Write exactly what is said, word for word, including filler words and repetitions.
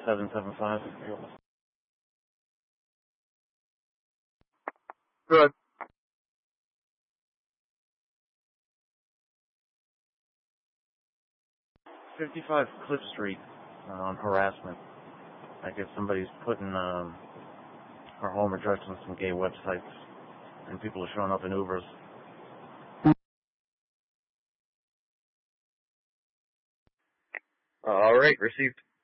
seven seven five. Good. fifty-five Cliff Street uh, on harassment. I guess somebody's putting um, our home address on some gay websites, and people are showing up in Ubers. Uh, all right, received.